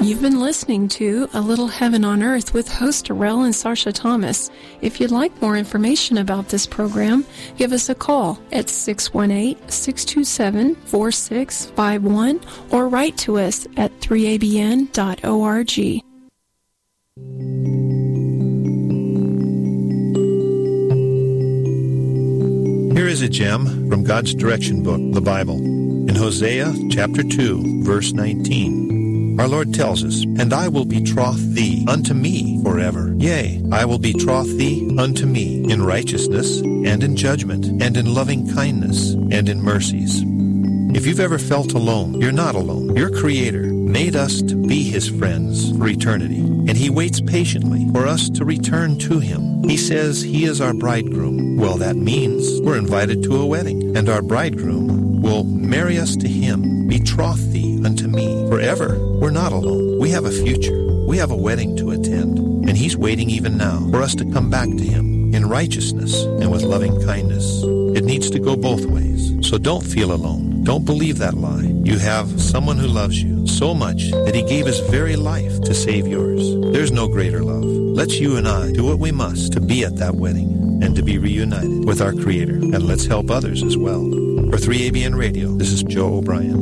You've been listening to A Little Heaven on Earth with host Arel and Sarsha Thomas. If you'd like more information about this program, give us a call at 618-627-4651 or write to us at 3abn.org. Here is a gem from God's direction book, the Bible. In Hosea chapter 2, verse 19, our Lord tells us, "And I will betroth thee unto me forever. Yea, I will betroth thee unto me in righteousness and in judgment and in loving kindness and in mercies." If you've ever felt alone, you're not alone. Your Creator made us to be His friends for eternity, and He waits patiently for us to return to Him. He says He is our bridegroom. Well, that means we're invited to a wedding, and our bridegroom will marry us to Him. Betroth thee unto me forever. We're not alone. We have a future. We have a wedding to attend, and He's waiting even now for us to come back to Him in righteousness and with loving kindness. It needs to go both ways, so don't feel alone. Don't believe that lie. You have someone who loves you so much that He gave His very life to save yours. There's no greater love. Let's you and I do what we must to be at that wedding and to be reunited with our Creator. And let's help others as well. For 3ABN Radio, this is Joe O'Brien.